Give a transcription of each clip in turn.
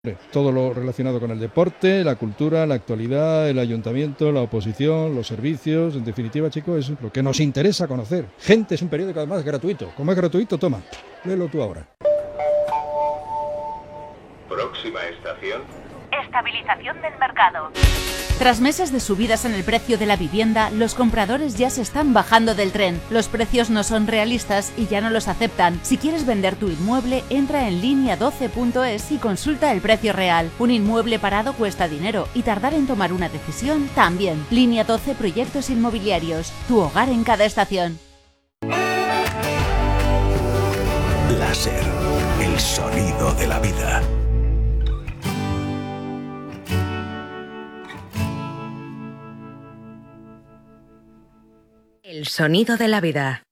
Todo lo relacionado con el deporte, la cultura, la actualidad, el ayuntamiento, la oposición, los servicios, en definitiva, chicos, es lo que nos interesa conocer. Gente es un periódico además gratuito. Como es gratuito, toma, léelo tú ahora. Próxima estación. Estabilización del mercado. Tras meses de subidas en el precio de la vivienda, los compradores ya se están bajando del tren. Los precios no son realistas y ya no los aceptan. Si quieres vender tu inmueble, entra en Linea12.es y consulta el precio real. Un inmueble parado cuesta dinero y tardar en tomar una decisión también. Línea 12 Proyectos Inmobiliarios. Tu hogar en cada estación. Láser, el sonido de la vida. El sonido de la vida.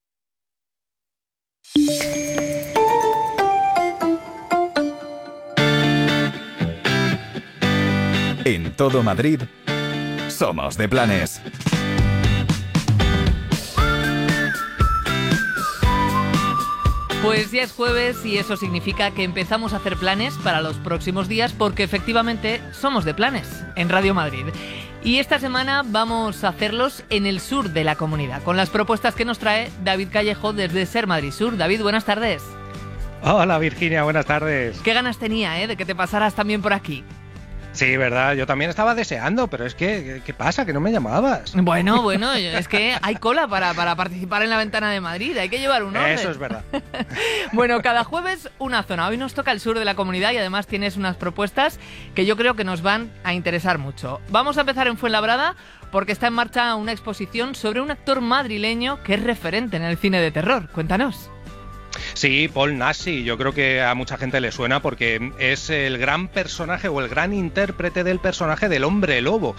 En todo Madrid, somos de Planes. Pues ya es jueves y eso significa que empezamos a hacer planes para los próximos días porque efectivamente somos de Planes, en Radio Madrid. Y esta semana vamos a hacerlos en el sur de la comunidad, con las propuestas que nos trae David Callejo desde Ser Madrid Sur. David, buenas tardes. Hola Virginia, buenas tardes. Qué ganas tenía, de que te pasaras también por aquí. Sí, verdad, yo también estaba deseando, pero es que, ¿qué pasa? Que no me llamabas. Bueno, es que hay cola para participar en la Ventana de Madrid, hay que llevar un orden. Eso es verdad. Bueno, cada jueves una zona. Hoy nos toca el sur de la comunidad y además tienes unas propuestas que yo creo que nos van a interesar mucho. Vamos a empezar en Fuenlabrada porque está en marcha una exposición sobre un actor madrileño que es referente en el cine de terror. Cuéntanos. Sí, Paul Naschy, yo creo que a mucha gente le suena porque es el gran personaje o el gran intérprete del personaje del hombre lobo,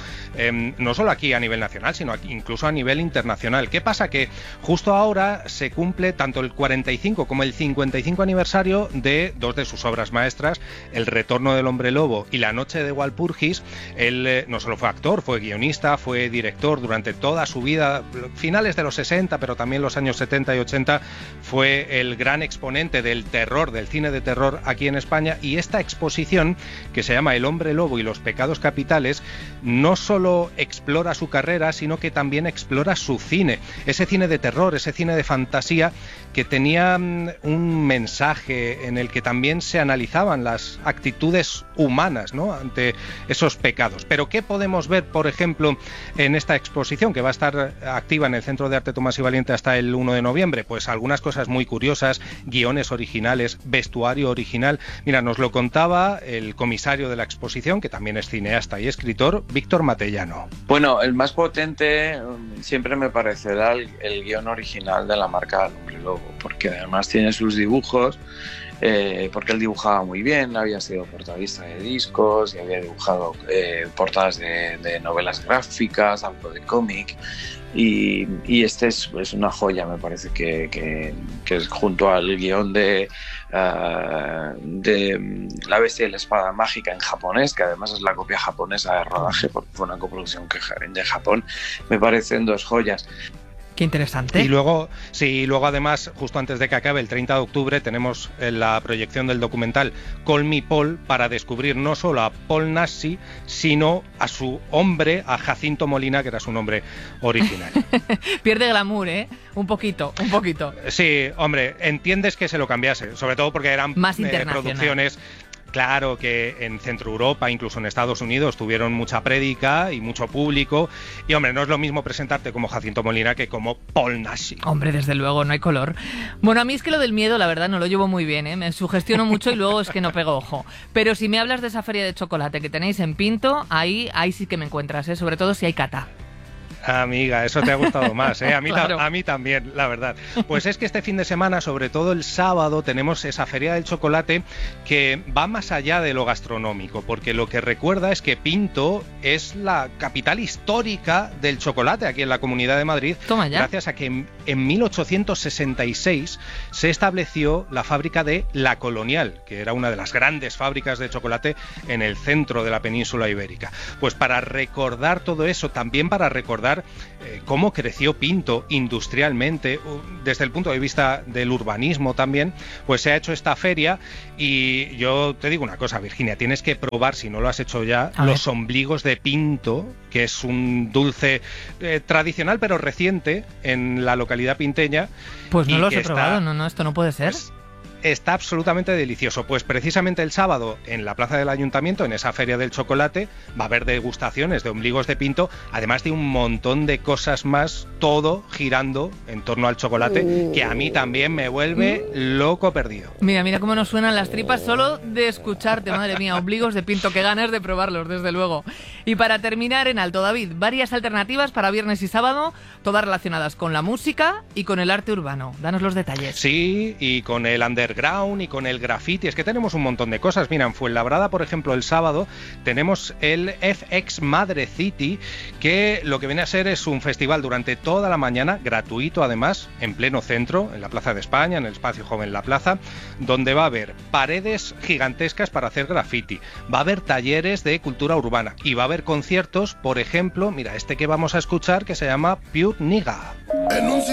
no solo aquí a nivel nacional, sino incluso a nivel internacional. ¿Qué pasa? Que justo ahora se cumple tanto el 45 como el 55 aniversario de dos de sus obras maestras, El retorno del hombre lobo y La noche de Walpurgis. Él no solo fue actor, fue guionista, fue director durante toda su vida, finales de los 60, pero también los años 70 y 80, fue el gran exponente del terror, del cine de terror aquí en España, y esta exposición que se llama El hombre lobo y los pecados capitales no solo explora su carrera, sino que también explora su cine, ese cine de terror, ese cine de fantasía que tenía un mensaje en el que también se analizaban las actitudes humanas, ¿no?, ante esos pecados. Pero ¿qué podemos ver, por ejemplo, en esta exposición que va a estar activa en el Centro de Arte Tomás y Valiente hasta el 1 de noviembre? Pues algunas cosas muy curiosas, guiones originales, vestuario original. Mira, nos lo contaba el comisario de la exposición, que también es cineasta y escritor, Víctor Matellano. Bueno, el más potente siempre me parecerá el guión original de La marca del hombre lobo, porque además tiene sus dibujos, porque él dibujaba muy bien, había sido portadista de discos y había dibujado portadas de novelas gráficas, algo de cómic. Y este es una joya, me parece que es junto al guión de La bestia y la espada mágica en japonés, que además es la copia japonesa de rodaje porque fue una coproducción de Japón. Me parecen dos joyas. Qué interesante. Y luego además, justo antes de que acabe, el 30 de octubre, tenemos la proyección del documental Call Me Paul, para descubrir no solo a Paul Naschy, sino a su hombre, a Jacinto Molina, que era su nombre original. Pierde glamour, Un poquito. Sí, hombre, entiendes que se lo cambiase, sobre todo porque eran más producciones. Claro que en Centro Europa, incluso en Estados Unidos, tuvieron mucha prédica y mucho público. Y, hombre, no es lo mismo presentarte como Jacinto Molina que como Paul Naschy. Hombre, desde luego, no hay color. Bueno, a mí es que lo del miedo, la verdad, no lo llevo muy bien, Me sugestiono mucho y luego es que no pego ojo. Pero si me hablas de esa feria de chocolate que tenéis en Pinto, ahí sí que me encuentras, Sobre todo si hay cata. Amiga, eso te ha gustado más, A mí, claro. A mí también, la verdad. Pues es que este fin de semana, sobre todo el sábado, tenemos esa Feria del Chocolate que va más allá de lo gastronómico, porque lo que recuerda es que Pinto es la capital histórica del chocolate aquí en la Comunidad de Madrid. Toma ya. Gracias a que en 1866 se estableció la fábrica de La Colonial, que era una de las grandes fábricas de chocolate en el centro de la península ibérica. Pues para recordar todo eso, también para recordar recordar cómo creció Pinto industrialmente, desde el punto de vista del urbanismo también, pues se ha hecho esta feria y yo te digo una cosa, Virginia, tienes que probar, si no lo has hecho ya, los ombligos de Pinto, que es un dulce tradicional pero reciente en la localidad pinteña. Pues no los he probado, no, esto no puede ser. Está absolutamente delicioso. Pues precisamente el sábado en la plaza del Ayuntamiento, en esa feria del chocolate, va a haber degustaciones de ombligos de Pinto, además de un montón de cosas más, todo girando en torno al chocolate, que a mí también me vuelve loco perdido. Mira cómo nos suenan las tripas solo de escucharte, madre mía, ombligos de Pinto, qué ganas de probarlos, desde luego. Y para terminar, en Alto David, varias alternativas para viernes y sábado, todas relacionadas con la música y con el arte urbano. Danos los detalles. Sí, y con el underground y con el graffiti, es que tenemos un montón de cosas. Mira, en Fuenlabrada, por ejemplo, el sábado tenemos el FX Madre City, que lo que viene a ser es un festival durante toda la mañana, gratuito además, en pleno centro, en la Plaza de España, en el Espacio Joven La Plaza, donde va a haber paredes gigantescas para hacer graffiti, va a haber talleres de cultura urbana y va a haber conciertos, por ejemplo, mira, este que vamos a escuchar, que se llama Pure Niga.